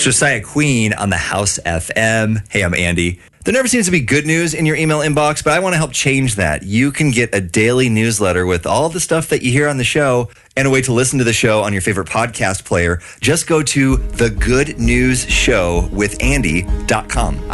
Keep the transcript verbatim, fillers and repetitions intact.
Josiah Queen on the House F M. Hey, I'm Andy. There never seems to be good news in your email inbox, but I want to help change that. You can get a daily newsletter with all the stuff that you hear on the show and a way to listen to the show on your favorite podcast player. Just go to the good news show with andy dot com.